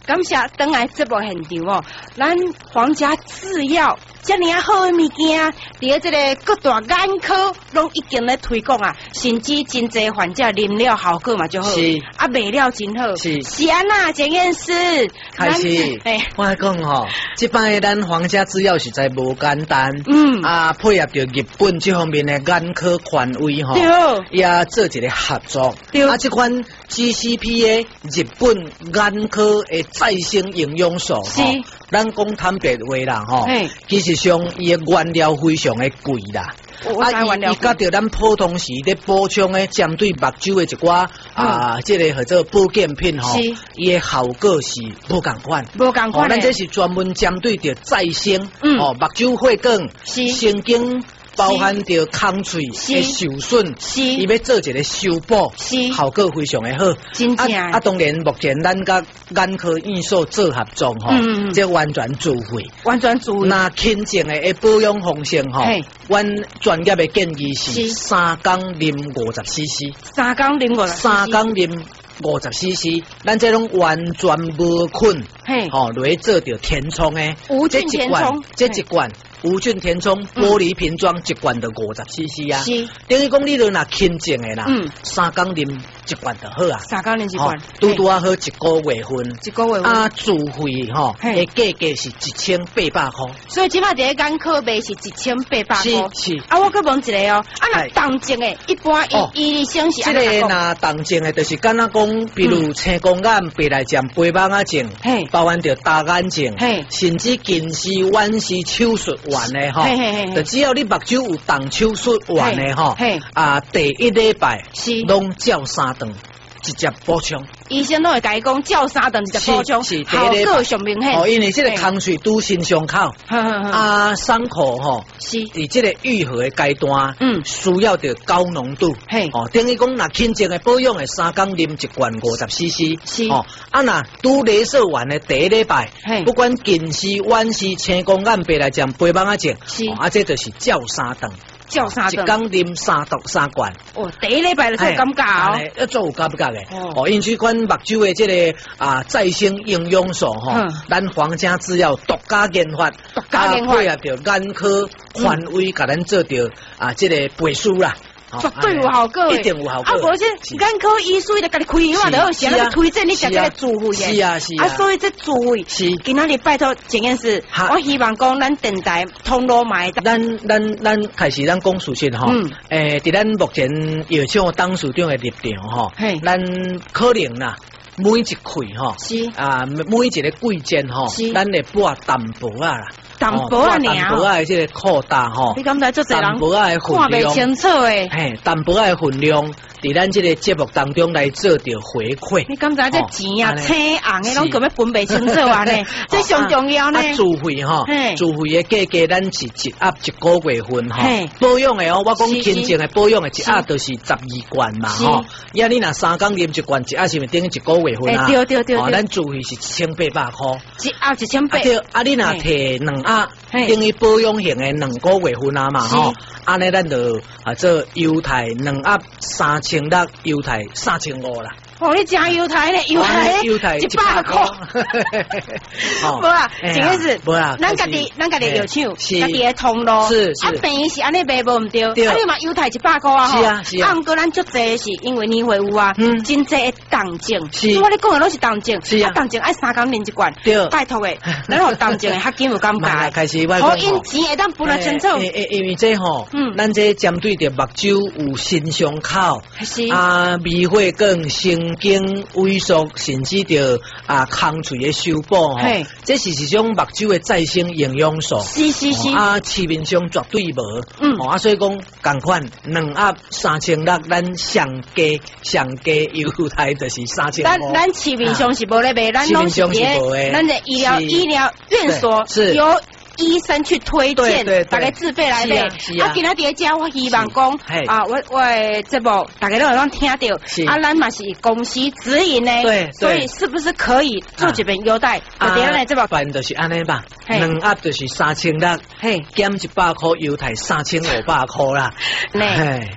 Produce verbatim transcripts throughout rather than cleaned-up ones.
感谢登来节目现场哦，咱皇家制药遮尔啊好的物件，伫这个各大眼科拢已经咧推广啊，甚至真侪患者啉了效果嘛就好， 是啊卖了真好， 是是安那检验师开始， 哎， 我讲吼，即摆的咱皇家制药实在无简单， 嗯啊，配合着日本这方面的眼科权威吼， 对， 也做一个合作， 对， 啊，这款 G C P 的日本眼科的再生营养素， 是， 咱讲坦白话啦吼，其实上伊的原料非常的贵啦。啊，伊伊甲着咱普通时咧补充诶，针对目睭诶一寡啊，即个叫做保健品吼，伊诶效果是无共款， 无共款。 咱这是专门针对着再生，哦，目睭血管、神经。包含着空喙的受损，伊要做一个修补，效果非常的好。 真正啊，当然目前咱甲眼科院所做合作吼，即完全自费， 完全自费。 那轻症的保养方式吼，阮专业的建议是三工啉五十 C C， 三工啉五十， 三工啉五十 C C， 咱这种完全无菌，吼，落去做着填充诶， 无菌填充， 这一罐。无菌填充玻璃瓶装一罐就五十 C C 啊，是等于讲你若若轻症的啦，嗯，三工啉一罐就好啊， 三工啉一罐， 拄拄啊好一个月份， 一个月份啊，自费吼，诶，价格是一千八百块， 所以即摆伫眼科卖是一千八百块， 是是， 啊，我佮问一个哦，啊，若重症的，一般医医生是安怎讲？ 这个若重症的，就是敢若讲，比如青光眼、白内障、白网仔症，包含着大眼症，甚至近视、远视手术完的吼。就只要你目睭有动手术完的吼，啊，第一礼拜拢照三顿，直接补充。 医生都会甲伊讲照三顿直接补充，效果上明显。 哦，因为这个空水拄新伤口，啊，伤口吼，是伫这个愈合的阶段，嗯，需要着高浓度，嘿，哦，等于讲若轻症的保养的三工啉一罐五十 C C， 是，哦，啊，若拄雷射完的第一礼拜，不管近视、远视、青光眼、白内障、白网仔症，是，啊，这就是照三顿。 照三顿， 一工啉三毒三罐。 哦，第一礼拜就做感觉哦， 要做有感觉的。哦，因此款目睭的这个啊再生营养素吼，咱皇家制药独家研发， 独家研发配合着眼科权威，甲咱做着啊这个背书啦。 绝对有效果， 一定有效果。 啊，无这眼科医师就家己开药啊，就好，先来推荐你食这个自费的。 是啊是啊。 啊，所以这自费是今仔日拜托检验师，我希望讲咱电台通路买。 咱咱咱开始咱讲事实吼，诶，伫咱目前药厂董事长的立场吼，咱可能啦。每一季吼，是啊，每一个季节吼，咱会拨淡薄啊啦， 淡薄啊， 淡薄啊，这个扩大吼， 你敢知做侪人淡薄啊的分量， 看袂清楚诶， 嘿，淡薄啊的分量，伫咱这个节目当中来做着回馈。 你敢知这钱啊，青红诶，拢根本分袂清楚啊呢，这上重要呢。 自费吼，自费的价格咱是一盒一个月份吼，保养的哦，我讲轻症的保养的一盒就是十二罐嘛吼，呀你若三工啉一罐，一盒是咪等于一个月份啊？ 对对对， 哦，咱自费是一千八百块， 一盒一千八。 对，啊你若摕两盒，等于保养型的两个月份啊嘛吼，安尼咱就啊做优待两盒三千六，优待三千五啦。 哦，你加油台咧，油台油台一百块，无啦，真个是， 无啦， 咱家己咱家己药厂，家己的通路， 是啊，等于是安尼卖无毋对，啊，你嘛油台一百块啊， 是啊是啊， 啊，毋过咱足济是因为年会有啊，真济的动静， 是， 我咧讲的拢是动静， 是啊， 动静爱三工啉一罐， 对， 拜托诶，咱互动静诶较紧有感觉， 开始我好因钱会当分得清楚， 因为这吼，嗯，咱这针对着目睭有新伤口，是啊，微血管神经。萎缩，甚至着啊空喙的修补吼，这是一种目睭的再生营养素。 是是是。 啊，市面上绝对无。嗯。啊，所以讲同款两盒三千六，咱上价上价优待就是三千五。 咱咱市面上是无咧卖，咱拢是伫咱的医疗医疗院所有。医生去推荐，大家自费来买。啊，今仔日家我希望讲，啊，我我节目大家都有当听到，啊，咱嘛是公司指引呢，对，所以是不是可以做一份优待？就点来这么办就是安尼吧，两盒就是三千六，嘿，减一百块优待三千五百块啦，嘿。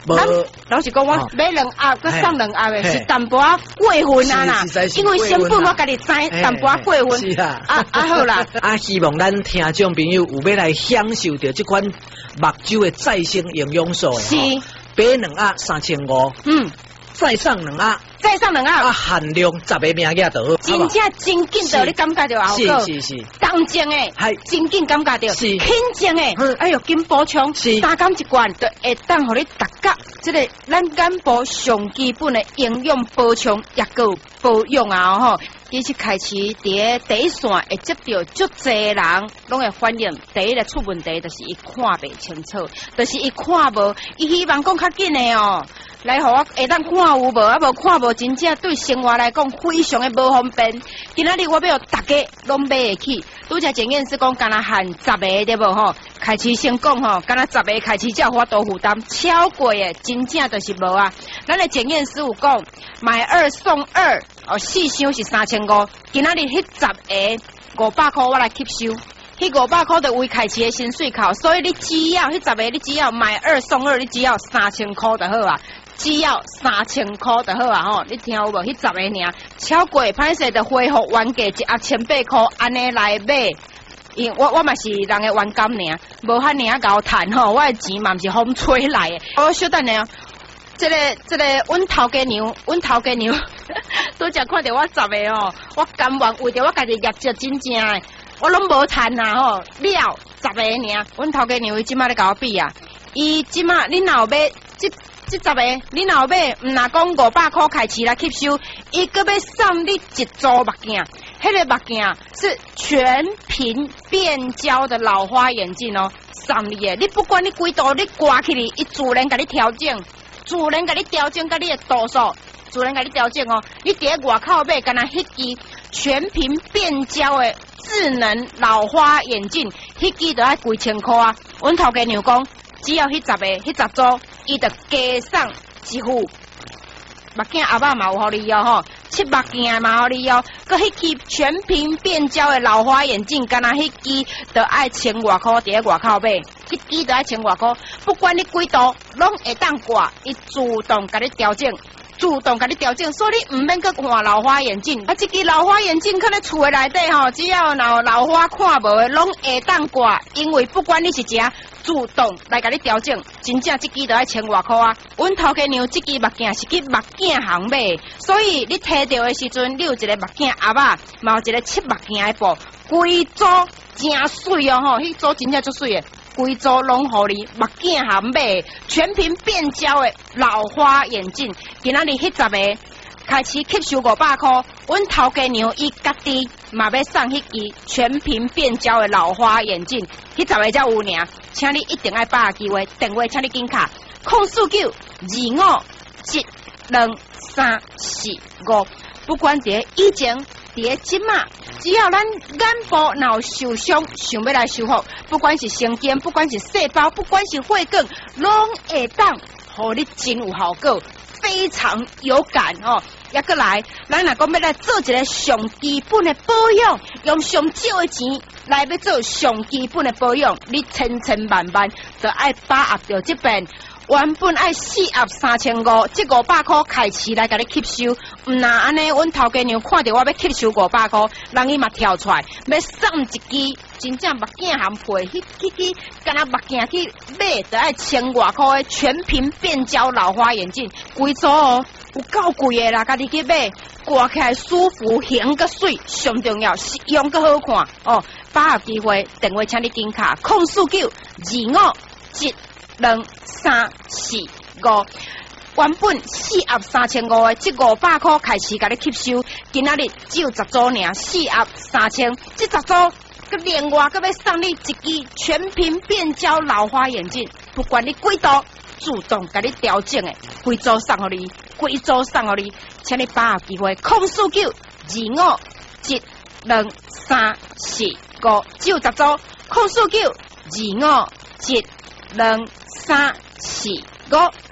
无， 老实讲，我买两盒，佮送两盒的是淡薄仔过分啊啦，因为成本我家己知，淡薄仔过分。 是啊， 啊啊好啦， 啊希望咱听众朋友有要来享受到这款目睭的再生营养素。 是， 买两盒三千五。嗯。再上两盒， 再上两盒， 啊，限量十个名额就好， 真正真紧的，你感觉到后果？是是是， 当正诶，系真紧感觉到，是轻正诶，哎呦，紧补充，三缸一罐，就会当互你达到这个咱眼部上基本的营养补充，也够保养啊吼。其实开始伫第一线会接到足侪人，拢会反映第一个出问题，就是伊看袂清楚，就是伊看无，伊希望讲较紧诶哦。来，互我下当看有无？啊无看无，真正对生活来讲非常的无方便。今仔日我要大家拢买得起。拄则前面是讲，敢若限十个对无吼？开始先讲吼，敢若十个开始才有法度负担，超过的真正就是无啊。咱的前面师傅讲，买二送二，哦，四箱是三千五。今仔日迄十个五百块我来吸收。迄五百块就为开市的薪水扣，所以你只要迄十个，你只要买二送二，你只要三千块就好啊。只要三千块就好啊吼，你听有无？迄十个尔，超过歹势就恢复原价一盒千八块，安尼来买。因我我嘛是人的冤感尔，无遐尔高赚吼，我的钱嘛毋是风吹来的。我小等下，这个这个，阮头家娘，阮头家娘，拄则看到我十个哦，我甘愿为着我家己业绩真正的，我拢无赚啊吼，了十个尔，阮头家娘伊即马咧甲我比啊，伊即马恁若买即。这十个，你若买，毋若讲五百块开市来吸收，伊搁要送你一组目镜，迄个目镜是全屏变焦的老花眼镜哦，送你的，你不管你几度，你挂起嚟，伊自然甲你调整，自然甲你调整甲你的度数，自然甲你调整哦。你伫咧外口买，敢若迄支全屏变焦的智能老花眼镜，迄支就要几千块啊。阮头家娘讲。只要迄十个、迄十组，伊就加送一副目镜阿爸嘛有互你哦吼，七目镜嘛互你哦，佮迄支全屏变焦的老花眼镜，敢若迄支就爱千外箍，伫咧外口买，迄支就爱千外箍，不管你几度，拢会当挂，伊自动甲你调整。自动甲你调整，所以你毋免去看老花眼镜。啊，这支老花眼镜，可能厝的内底吼，只要老老花看无的，拢会当挂。因为不管你是只自动来甲你调整，真正这支都要千外箍啊。阮头家娘这支目镜是去目镜行买，所以你摕到的时阵，你有一个目镜盒仔，嘛有一个七目镜的布，规组真水哦吼，迄组真正足水的。规组拢互你目镜行买，全屏变焦的老花眼镜，今仔日迄十个开始吸收五百块，阮头家娘伊家己嘛要送迄支全屏变焦的老花眼镜，迄十个才有尔，请你一定爱把握机会，电话请你紧卡，空四九二五一两三四五，不管伫以前。伫即嘛，只要咱眼部若有受伤，想要来修复，不管是神经，不管是细胞，不管是血管，拢会当，互你真有效果，非常有感哦。也搁来，咱若讲要来做一个上基本的保养，用上少的钱来要做上基本的保养，你千千万万就爱把握到这边。原本爱四盒三千五，这五百块开始来甲你吸收，毋那安尼，阮头家娘看到我要吸收五百块，人伊嘛跳出来，要送一支真正目镜含配，迄迄支敢若目镜去买，就爱千外块的全屏变焦老花眼镜，规组哦，有够贵的啦，家己去买，挂起来舒服，型个水，上重要是用个好看哦。把握机会，电话请你紧卡，空四九二五一。两三四五，原本四盒三千五的，这五百块开始甲你吸收，今仔日只有十组尔，四盒三千，这十组佮另外佮要送你一支全屏变焦老花眼镜，不管你几度，自动甲你调整的，规组送互你，规组送互你，请你把握机会，空四九二五一两三四五，只有十组，空四九二五一两。三四五。